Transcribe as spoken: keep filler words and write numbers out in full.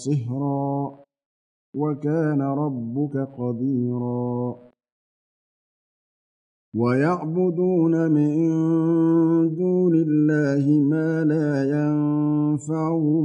صِهْرًا وَكَانَ رَبُّكَ قَدِيرًا وَيَعْبُدُونَ مِن دُونِ اللَّهِ مَا لَا يَنفَعُهُمْ